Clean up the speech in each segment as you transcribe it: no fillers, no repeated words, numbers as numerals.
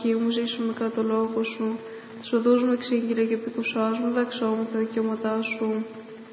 ψυχή μου, ζήσουμε κατά το λόγο σου. Τις οδούς μου εξήγηλε και επικουσάς μου, δαξώ τα δικαιώματά σου.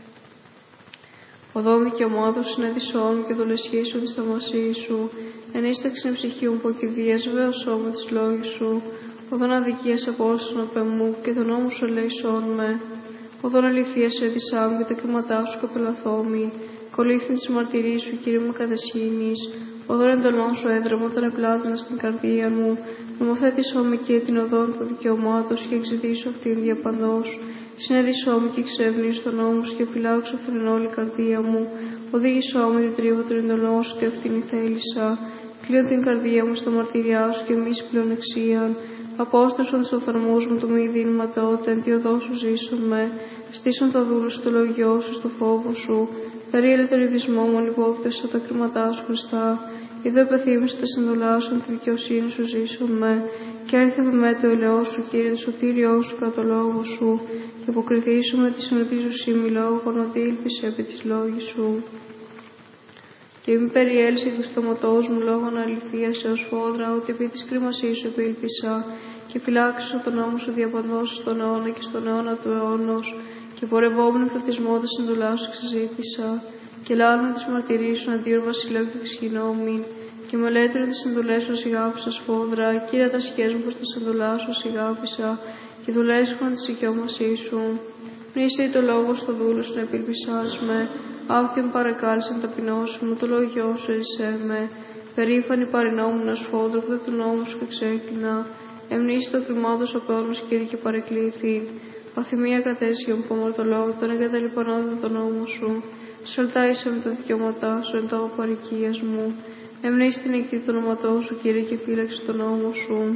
Οδόν δικαιωμάτων συνέδισόν μου και δολεσχήσου της θαυμασίας σου. Ενίσταξε ψυχή μου ποκηδίας, βεβαίωσό με τις λόγες σου. Οδόν αδικίας απόστασον απ' εμού και τον νόμο σου ελέησόν με. Οδόν αληθείας έδισά μου και τα κρίματά σου καπελαθόμη. Κολύθιν της μαρτυρίας σου, Κύριε μου, κατασχήνης. Οδόν εντολών σου έδραμα όταν επλάτωνα στην καρδία μου. Νομοθέτησό με και την οδόν των δικαιωμάτων και εξειδήσω αυτήν διαπαντός. Συνέδισό με και εξεύνης τον νόμο σου και φυλάξω αυτήν όλη η καρδία μου. Οδήγησό με την τρίβα των εντολών σου και αυτήν η θέλησα. Κλείω την καρδία μου στα μαρτυριά σου και μη πλεονεξίαν. Απόστασον τους οφθαλμούς μου του μη δίνηματότε, εν τη οδό σου ζήσον με. Στήσον τα δούλου στο λογιό σου, στο φόβο σου. Περίελε τον ειδισμό μου, ανυπόπτευσα τα κρίματά σου Χριστά. Εδώ επεθύμησε τα συντολά σου, τη δικαιοσύνη σου ζήσον με. Και έρθε με το ελαιό σου, Κύριε, το σωτήριό σου κατά το λόγο σου. Και αποκριθήσου με τη συνοδίζουσή μη λόγων, ότι ήλπισε επί της λόγης σου. Και μη περιέλυσε του στοματός μου λόγων αληθείας έως φόδρα, ότι επί της κρίμασής σου επήλπισα. Και φυλάξω τον νόμο σου διαπαντός στον αιώνα και στον αιώνα του αιώνος. Και πορευόμενο φροντισμό τα συντολά σου εξεζήτησα. Και λάλλον τις μαρτυρίες σου αντίον βασιλέου και εξηγηνόμην. Και μελέτρω τις συντολές σου σιγάπησα σφόδρα. Κύριε, τα σχέσεις μου προς τα συντολά σου σιγάπησα. Και δουλέσχον τη δικαιώμασή σου. Μνήστε το λόγο στο δούλο σου να επιλπισάς με. Άφθιον παρακάλεσαν ταπεινώσου μου, το λόγιό σου ερισέ με. Περήφανη παρενόμουν ασφόδρο, που του νόμου σου εξέκλεινα. Εμνήσει το κρυμάτος απέωρμος, Κύριε, και παρεκλήθη. Παθημία κατέσχεων που αμαρτωλόγω, τον εγκαταλειπανόταν τον νόμο σου. Σολτάισε με τα δικαιώματά σου, εν το απαρικίας μου. Εμνήσει την εκτή του όνοματό σου, Κύριε, και φύλαξε τον νόμο σου.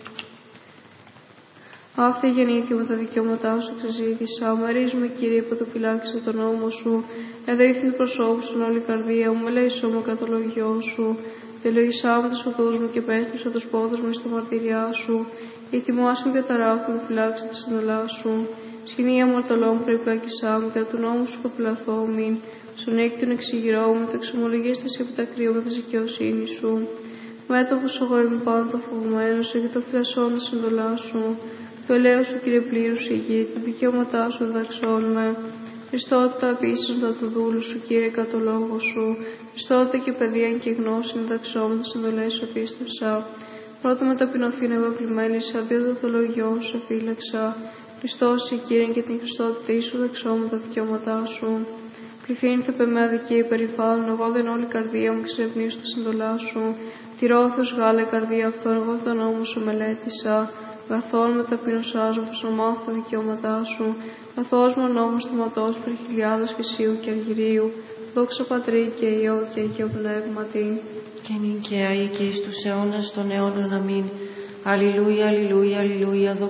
Αυτή γεννήθη με τα δικαιώματά σου εξεζήτησα. Μερίζουμε, Κύριε, υπό το φυλάξε τον νόμο σου. Εδώ ήρθε προσώπου σου όλη η καρδία μου, με λέει σώμα κατά το λογιό σου. Διαλογισά με τους οδούς μου και πέστησα τους πόδους μου στα μαρτυριά σου. Γιατί μου άσχουν και τα ράφη μου, φυλάξε τη συνολά σου. Σκηνή αμαρτωλών περιπλάκησά μου, κατά του νόμου σου κοπηλαθόμην. Στον έκτην εξηγηρώ μου, τα εξομολογίστες και επιτακρύω με τη δικαιοσύνη σου. Μέτωπος εγώ είμαι πάνω το φοβωμένο σου και το φυλασσόν τη συνολά σου. Το ελαίο σου, Κύριε, πλήρωσε η γη, τα δικαιώματά σου διδαξών με. Χριστότητα επίσης του δούλου σου, Κύριε, κατά το λόγο σου. Χριστότητα και παιδεία και γνώση διδαξών τις εντολές σου πίστευσα. Πρώτα με ταπεινωθήν εγώ κλημέλησα, δίδω το λόγιό σου φύλαξα. Χριστός, Κύριε, και την Χριστότητα σου δεξώ με τα δικαιώματά σου. Πληθύνθη με αδικία υπερηφάνων, εγώ δεν όλη η καρδία μου ξερευνήσω τα συντολά σου. Τυρόθος γάλα η καρδία αυτόν, εγώ τον νόμο σου μελέτησα. Καθόλου με ταπεινωσάς μου, πως να μάθω τα δικαιώματά σου. Καθώς μου νόμος θυματός περί χιλιάδος Χρυσίου και Αργυρίου. Δόξα Πατρί και Υιό και Αγίο Πνεύματι. Και νυν και αεί και εις τους αιώνας των αιώνων. Αμήν. Αλληλούια, αλληλούια, αλληλούια.